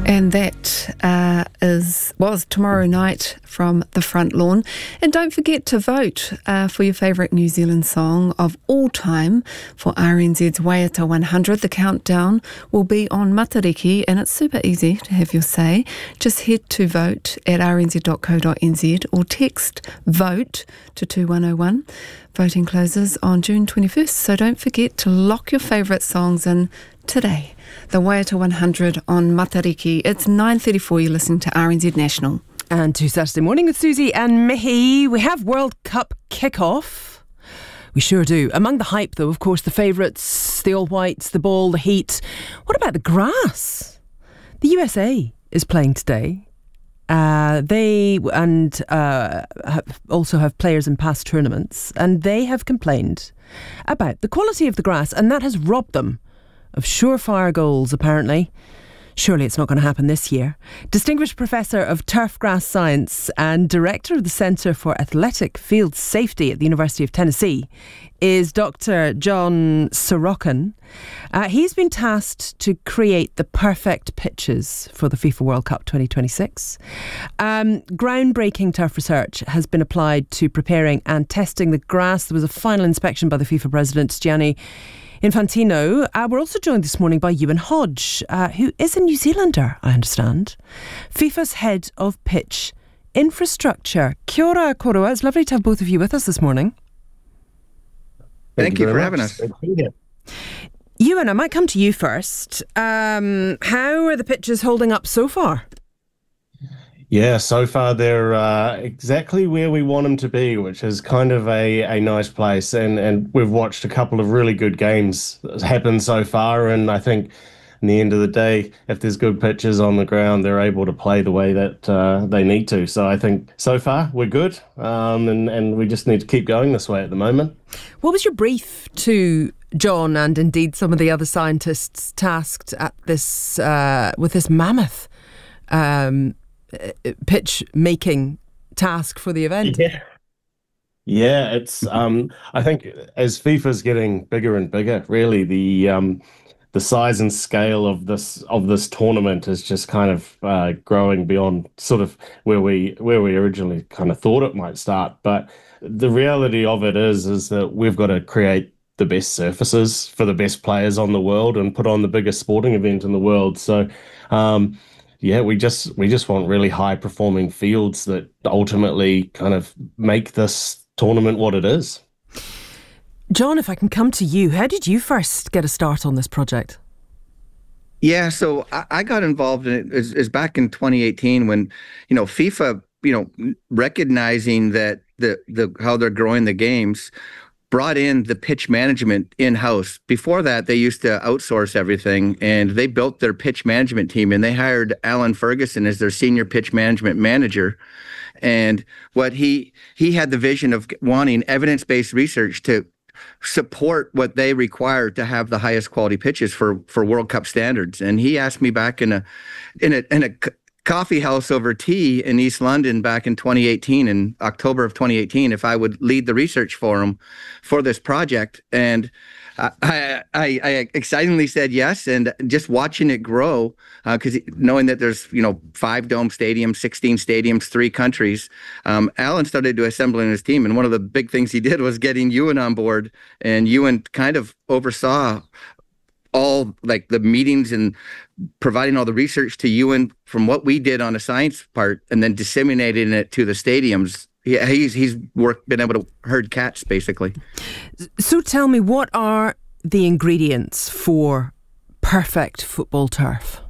And that was Tomorrow Night from the Front Lawn. And don't forget to vote for your favourite New Zealand song of all time for RNZ's Waiata 100. The countdown will be on Matariki, and it's super easy to have your say. Just head to vote at rnz.co.nz or text VOTE to 2101. Voting closes on June 21st, so don't forget to lock your favourite songs in today. The Waiata 100 on Matariki. It's 9:34. You're listening to RNZ National. And to Saturday Morning with Susie and Mihi. We have World Cup kick-off. We sure do. Among the hype, though, of course, the favourites, the All Whites, the ball, the heat. What about the grass? The USA is playing today. They also have players in past tournaments, and they have complained about the quality of the grass, and that has robbed them of surefire goals, apparently. Surely it's not going to happen this year. Distinguished Professor of Turf Grass Science and Director of the Centre for Athletic Field Safety at the University of Tennessee is Dr. John Sorokin. He's been tasked to create the perfect pitches for the FIFA World Cup 2026. Groundbreaking turf research has been applied to preparing and testing the grass. There was a final inspection by the FIFA President, Gianni Infantino. We're also joined this morning by Ewan Hodge, who is a New Zealander, I understand. FIFA's head of pitch infrastructure. Kia ora, Koroa. It's lovely to have both of you with us this morning. Thank you for having us. Ewan, I might come to you first. How are the pitches holding up so far? Yeah, so far they're exactly where we want them to be, which is kind of a nice place. And we've watched a couple of really good games happen so far. And I think in the end of the day, if there's good pitches on the ground, they're able to play the way that they need to. So I think so far we're good. And we just need to keep going this way at the moment. What was your brief to John and indeed some of the other scientists tasked at this with this mammoth pitch making task for the event? Yeah, it's I think as FIFA's getting bigger and bigger, really the size and scale of this tournament is just kind of growing beyond sort of where we originally kind of thought it might start. But the reality of it is that we've got to create the best surfaces for the best players on the world and put on the biggest sporting event in the world. So yeah, we just want really high performing fields that ultimately kind of make this tournament what it is. John, if I can come to you, how did you first get a start on this project? Yeah, so I got involved in it is back in 2018 when, FIFA, recognizing that the how they're growing the games, brought in the pitch management in-house. Before that, they used to outsource everything, and they built their pitch management team, and they hired Alan Ferguson as their senior pitch management manager. And what he had the vision of wanting evidence-based research to support what they require to have the highest quality pitches for World Cup standards. And he asked me back in a coffee house over tea in East London back in 2018, in October of 2018, if I would lead the research for him for this project. And I excitingly said yes. And just watching it grow, because knowing that there's 5 dome stadiums, 16 stadiums, 3 countries, Alan started to assembling his team. And one of the big things he did was getting Ewan on board. And Ewan kind of oversaw all like the meetings and providing all the research to Ewan from what we did on the science part, and then disseminating it to the stadiums. He's been able to herd cats basically. So tell me, what are the ingredients for perfect football turf?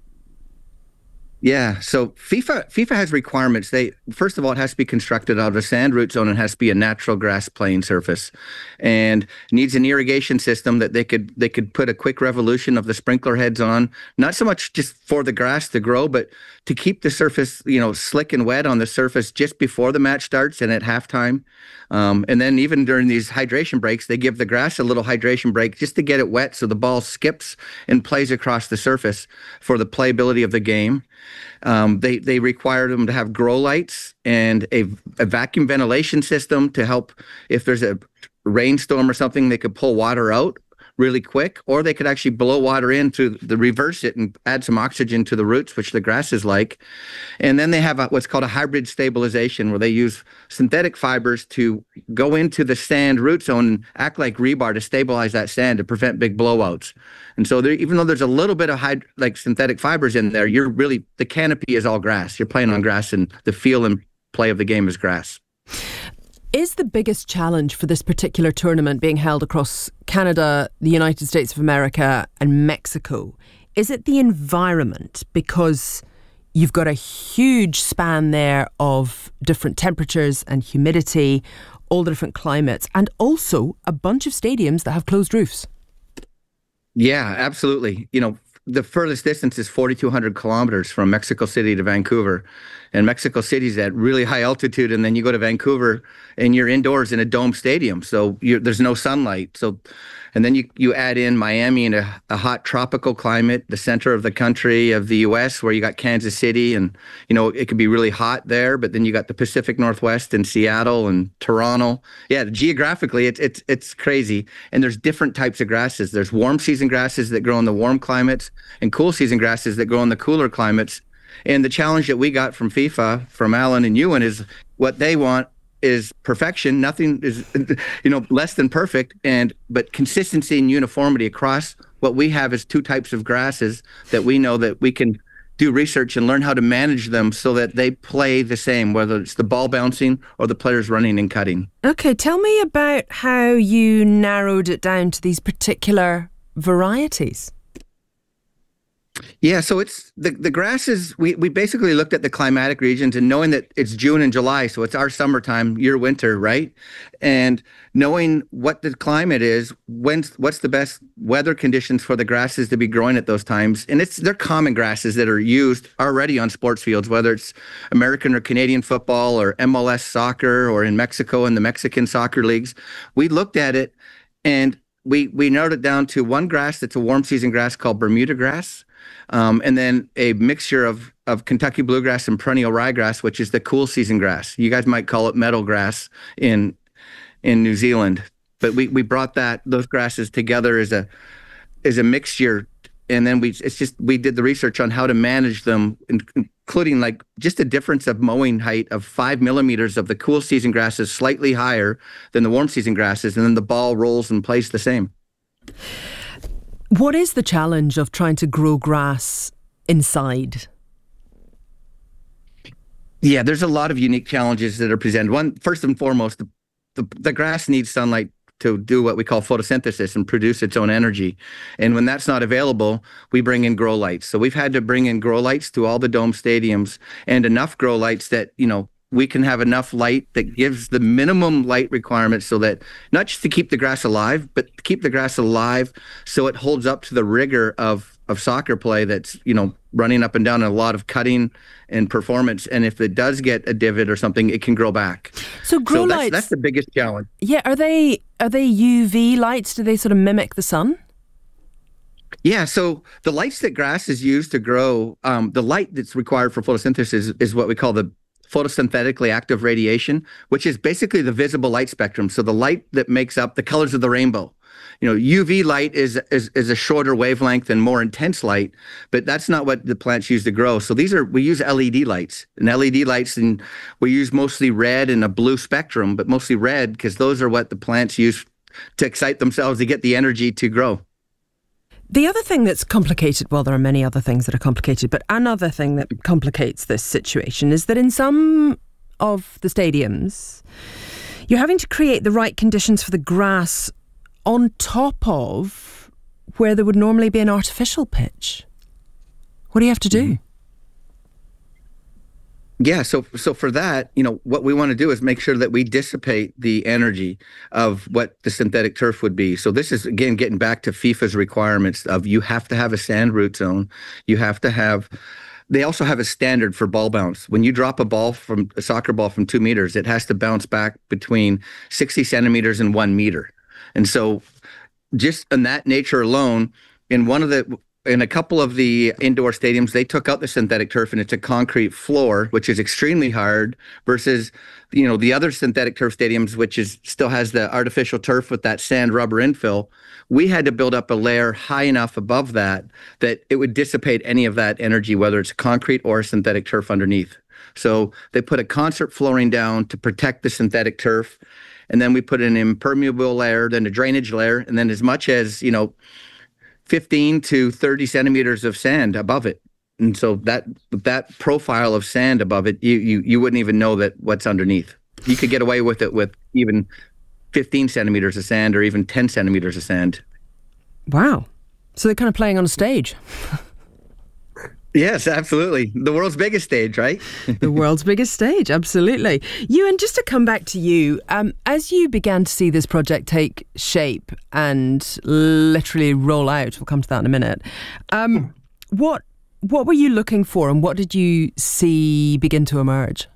Yeah, so FIFA has requirements. First of all, it has to be constructed out of a sand root zone and has to be a natural grass playing surface, and needs an irrigation system that they could put a quick revolution of the sprinkler heads on, not so much just for the grass to grow, but to keep the surface slick and wet on the surface just before the match starts and at halftime. And then even during these hydration breaks, they give the grass a little hydration break just to get it wet so the ball skips and plays across the surface for the playability of the game. They require them to have grow lights and a vacuum ventilation system to help if there's a rainstorm or something, they could pull water out really quick, or they could actually blow water in to the reverse it and add some oxygen to the roots, which the grass is like. And then they have what's called a hybrid stabilization, where they use synthetic fibers to go into the sand root zone and act like rebar to stabilize that sand to prevent big blowouts. And so even though there's a little bit of synthetic fibers in there, the canopy is all grass. You're playing on grass, and the feel and play of the game is grass. Is the biggest challenge for this particular tournament being held across Canada, the United States of America and Mexico? Is it the environment? Because you've got a huge span there of different temperatures and humidity, all the different climates, and also a bunch of stadiums that have closed roofs. Yeah, absolutely. The furthest distance is 4,200 kilometers from Mexico City to Vancouver. And Mexico City's at really high altitude, and then you go to Vancouver and you're indoors in a dome stadium, so there's no sunlight. And then you add in Miami in a hot tropical climate, the center of the country of the U.S., where you got Kansas City, and it could be really hot there. But then you got the Pacific Northwest and Seattle and Toronto. Yeah, geographically, it's crazy. And there's different types of grasses. There's warm season grasses that grow in the warm climates, and cool season grasses that grow in the cooler climates. And the challenge that we got from FIFA, from Alan and Ewan, is what they want is perfection. Nothing is, less than perfect, but consistency and uniformity across what we have is two types of grasses that we know that we can do research and learn how to manage them so that they play the same, whether it's the ball bouncing or the players running and cutting. Okay, tell me about how you narrowed it down to these particular varieties. Yeah, so it's the grasses. We basically looked at the climatic regions, and knowing that it's June and July, so it's our summertime, your winter, right? And knowing what the climate is, what's the best weather conditions for the grasses to be growing at those times. And they're common grasses that are used already on sports fields, whether it's American or Canadian football or MLS soccer, or in Mexico and the Mexican soccer leagues. We looked at it, and we narrowed it down to one grass that's a warm season grass called Bermuda grass. And then a mixture of Kentucky bluegrass and perennial ryegrass, which is the cool season grass. You guys might call it meadow grass in New Zealand, but we brought those grasses together as a mixture, and then we did the research on how to manage them, including like just a difference of mowing height of 5 millimeters of the cool season grasses, slightly higher than the warm season grasses, and then the ball rolls and plays the same. What is the challenge of trying to grow grass inside? Yeah, there's a lot of unique challenges that are presented. One, first and foremost, the grass needs sunlight to do what we call photosynthesis and produce its own energy. And when that's not available, we bring in grow lights. So we've had to bring in grow lights to all the dome stadiums, and enough grow lights that, we can have enough light that gives the minimum light requirements, so that not just to keep the grass alive, but to keep the grass alive so it holds up to the rigor of soccer play that's, running up and down, and a lot of cutting and performance. And if it does get a divot or something, it can grow back. So grow lights, that's the biggest challenge. Yeah, are they UV lights? Do they sort of mimic the sun? Yeah, so the lights that grass is used to grow, the light that's required for photosynthesis is what we call the photosynthetically active radiation, which is basically the visible light spectrum. So the light that makes up the colors of the rainbow. UV light is a shorter wavelength and more intense light, but that's not what the plants use to grow. So we use LED lights, and we use mostly red and a blue spectrum, but mostly red because those are what the plants use to excite themselves to get the energy to grow. The other thing that's complicated, well, there are many other things that are complicated, but another thing that complicates this situation is that in some of the stadiums, you're having to create the right conditions for the grass on top of where there would normally be an artificial pitch. What do you have to do? Yeah, so for that, what we want to do is make sure that we dissipate the energy of what the synthetic turf would be. So this is, again, getting back to FIFA's requirements of you have to have a sand root zone. They also have a standard for ball bounce. When you drop a soccer ball from 2 meters, it has to bounce back between 60 centimeters and 1 meter. And so just in that nature alone, in one of the in a couple of the indoor stadiums, they took out the synthetic turf and it's a concrete floor, which is extremely hard versus, the other synthetic turf stadiums, which still has the artificial turf with that sand rubber infill. We had to build up a layer high enough above that it would dissipate any of that energy, whether it's concrete or synthetic turf underneath. So they put a concert flooring down to protect the synthetic turf. And then we put an impermeable layer, then a drainage layer, and then as much as, 15 to 30 centimeters of sand above it. And so that profile of sand above it, you wouldn't even know that what's underneath. You could get away with it with even 15 centimeters of sand or even 10 centimeters of sand. Wow. So they're kind of playing on a stage. Yes, absolutely. The world's biggest stage, right? The world's biggest stage, absolutely. Ewan, just to come back to you, as you began to see this project take shape and literally roll out, we'll come to that in a minute, what were you looking for and what did you see begin to emerge?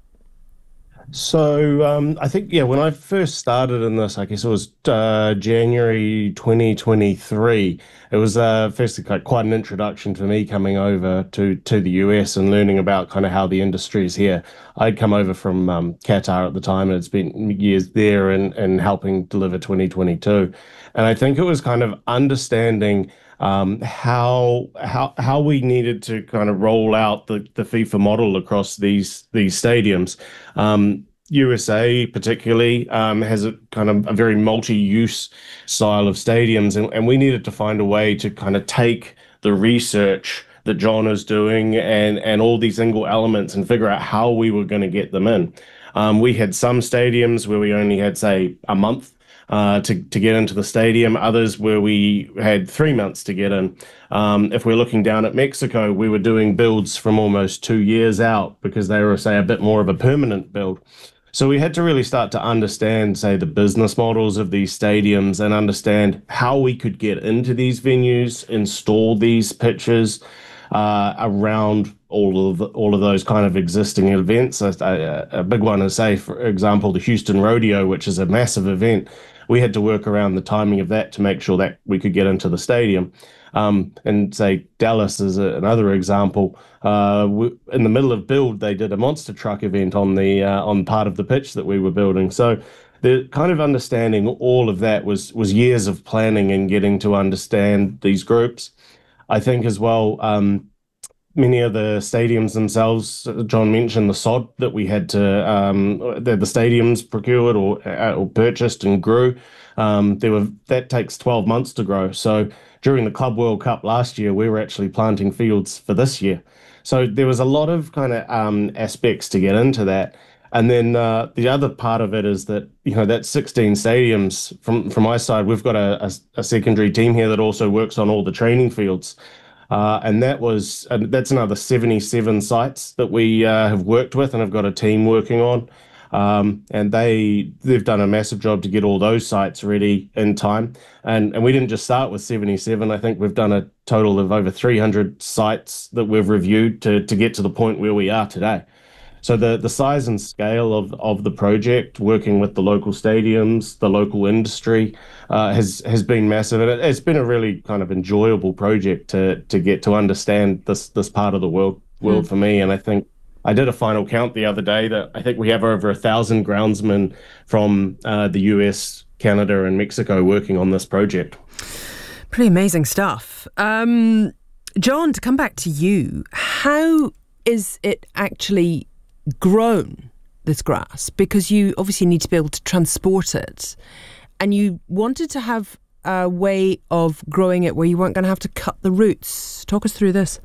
So I think, when I first started in this, I guess it was January 2023. It was firstly quite an introduction for me coming over to the US and learning about kind of how the industry is here. I'd come over from Qatar at the time, and it's been years there and helping deliver 2022. And I think it was kind of understanding how we needed to kind of roll out the FIFA model across these stadiums. USA particularly has a kind of a very multi-use style of stadiums, and we needed to find a way to kind of take the research that John is doing and all these single elements and figure out how we were going to get them in. We had some stadiums where we only had, say, a month to get into the stadium, others where we had 3 months to get in. If we're looking down at Mexico, we were doing builds from almost 2 years out because they were, say, a bit more of a permanent build. So we had to really start to understand, say, the business models of these stadiums and understand how we could get into these venues, install these pitches around all of those kind of existing events. A big one is, say, for example, the Houston Rodeo, which is a massive event. We had to work around the timing of that to make sure that we could get into the stadium. And say Dallas is another example. In the middle of build, they did a monster truck event on part of the pitch that we were building. So the kind of understanding all of that was years of planning and getting to understand these groups. I think as well, many of the stadiums themselves, John mentioned the sod that we had to, the stadiums procured or purchased and grew. That takes 12 months to grow. So during the Club World Cup last year, we were actually planting fields for this year. So there was a lot of kind of aspects to get into that. And then the other part of it is that, that 16 stadiums, from my side, we've got a secondary team here that also works on all the training fields. And that's another 77 sites that we have worked with and have got a team working on. And they've done a massive job to get all those sites ready in time. And we didn't just start with 77. I think we've done a total of over 300 sites that we've reviewed to get to the point where we are today. So the size and scale of the project, working with the local stadiums, the local industry, has been massive. And it's been a really kind of enjoyable project to get to understand this part of the world for me. And I think I did a final count the other day that I think we have over 1,000 groundsmen from the US, Canada, and Mexico working on this project. Pretty amazing stuff. John, to come back to you, how is it actually grown, this grass? Because you obviously need to be able to transport it, and you wanted to have a way of growing it where you weren't going to have to cut the roots. Talk us through this.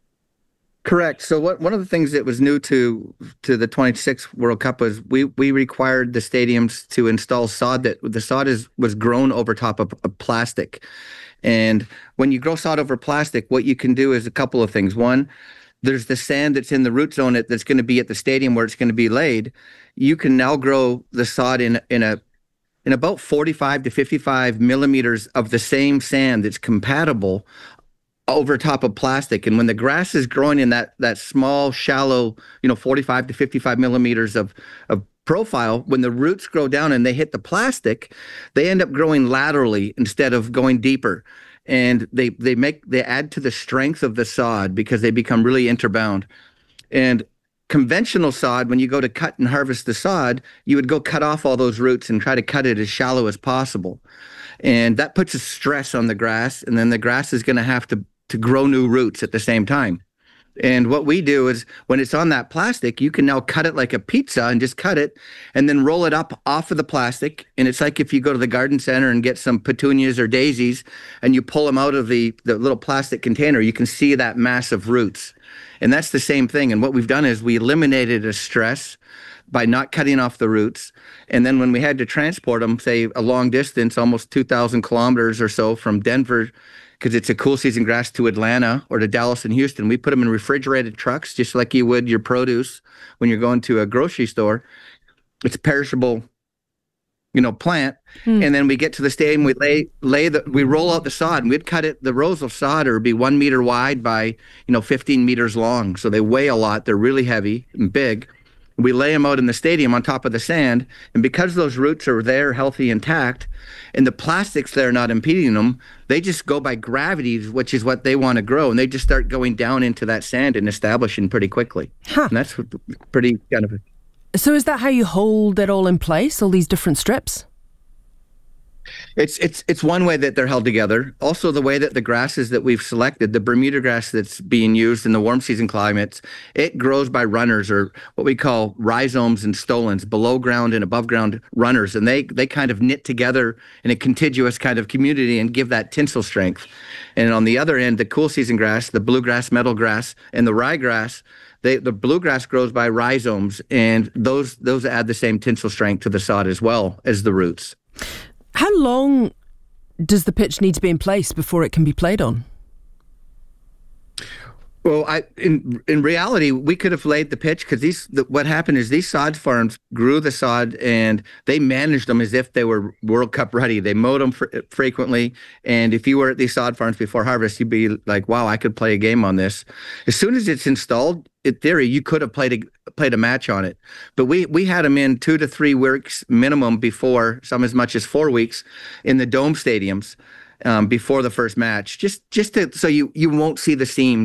Correct. So one of the things that was new to the 26 World Cup was we required the stadiums to install sod. That the sod was grown over top of plastic. And when you grow sod over plastic, what you can do is a couple of things. One, there's the sand that's in the root zone that's going to be at the stadium where it's going to be laid. You can now grow the sod in about 45 to 55 millimeters of the same sand that's compatible over top of plastic. And when the grass is growing in that small, shallow, 45 to 55 millimeters of profile, when the roots grow down and they hit the plastic, they end up growing laterally instead of going deeper. and they add to the strength of the sod because they become really interbound. And conventional sod, when you go to cut and harvest the sod, you would go cut off all those roots and try to cut it as shallow as possible. And that puts a stress on the grass, and then the grass is going to have to grow new roots at the same time. And what we do is when it's on that plastic, you can now cut it like a pizza and just cut it and then roll it up off of the plastic. And it's like if you go to the garden center and get some petunias or daisies and you pull them out of the little plastic container, you can see that mass of roots. And that's the same thing. And what we've done is we eliminated a stress by not cutting off the roots. And then when we had to transport them, say a long distance, almost 2,000 kilometers or so from Denver, because it's a cool season grass, to Atlanta or to Dallas and Houston, we put them in refrigerated trucks, just like you would your produce when you're going to a grocery store. It's a perishable, plant. And then we get to the stadium, we roll out the sod, and we'd cut it. The rows of sod would be 1 meter wide by, 15 meters long. So they weigh a lot. They're really heavy and big. We lay them out in the stadium on top of the sand, and because those roots are there, healthy, intact, and the plastics there are not impeding them, they just go by gravity, which is what they want to grow, and they just start going down into that sand and establishing pretty quickly. And that's pretty kind of... So is that how you hold it all in place, all these different strips? It's one way that they're held together. Also, the way that the grasses that we've selected, the Bermuda grass that's being used in the warm season climates, it grows by runners, or what we call rhizomes and stolons, below ground and above ground runners. And they kind of knit together in a contiguous kind of community and give that tensile strength. And on the other end, the cool season grass, the bluegrass, meadowgrass, and the ryegrass, the bluegrass grows by rhizomes, and those add the same tensile strength to the sod as well as the roots. How long does the pitch need to be in place before it can be played on? Well, in reality, we could have laid the pitch, because what happened is these sod farms grew the sod and they managed them as if they were World Cup ready. They mowed them frequently, and if you were at these sod farms before harvest, you'd be like, "Wow, I could play a game on this." As soon as it's installed, in theory, you could have played a match on it, but we had them in 2 to 3 weeks minimum before, some as much as 4 weeks, in the dome stadiums before the first match, just so you won't see the seam